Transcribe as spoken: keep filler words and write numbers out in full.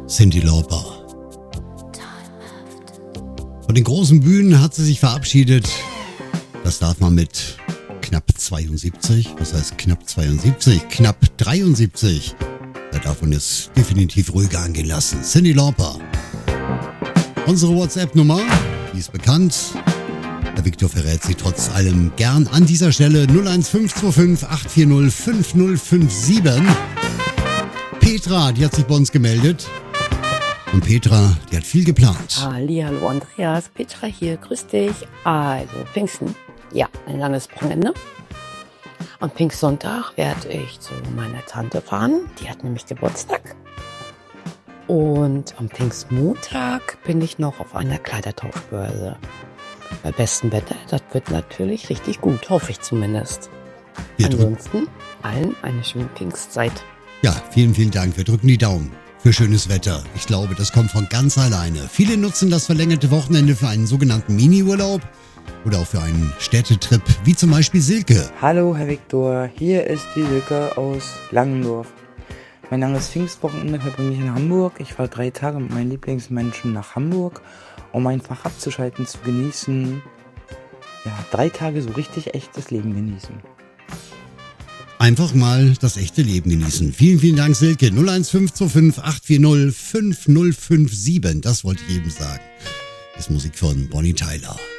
Cyndi Lauper. Von den großen Bühnen hat sie sich verabschiedet. Das darf man mit knapp zweiundsiebzig. Was heißt knapp zweiundsiebzig? Knapp dreiundsiebzig. Da darf man es definitiv ruhiger angehen lassen. Cyndi Lauper. Unsere WhatsApp-Nummer, die ist bekannt. Der Viktor verrät sie trotz allem gern an dieser Stelle. null eins fünf zwei fünf acht vier null fünf null fünf sieben. Petra, die hat sich bei uns gemeldet. Und Petra, die hat viel geplant. Hallihallo Andreas, Petra hier, grüß dich. Also Pfingsten, ja, ein langes Wochenende. Am Pfingstsonntag werde ich zu meiner Tante fahren, die hat nämlich Geburtstag. Und am Pfingstmontag bin ich noch auf einer Kleidertauschbörse. Bei bestem Wetter, das wird natürlich richtig gut, hoffe ich zumindest. Wir Ansonsten allen eine schöne Pfingstzeit. Ja, vielen, vielen Dank. Wir drücken die Daumen für schönes Wetter. Ich glaube, das kommt von ganz alleine. Viele nutzen das verlängerte Wochenende für einen sogenannten Mini-Urlaub oder auch für einen Städtetrip, wie zum Beispiel Silke. Hallo Herr Viktor, hier ist die Silke aus Langendorf. Mein langes Pfingstwochenende verbringe ich in Hamburg. Ich fahre drei Tage mit meinen Lieblingsmenschen nach Hamburg, um einfach abzuschalten, zu genießen. Ja, drei Tage so richtig echtes Leben genießen. Einfach mal das echte Leben genießen. Vielen, vielen Dank, Silke. null eins fünf zwei fünf acht vier null fünf null fünf sieben. Das wollte ich eben sagen. Das ist Musik von Bonnie Tyler.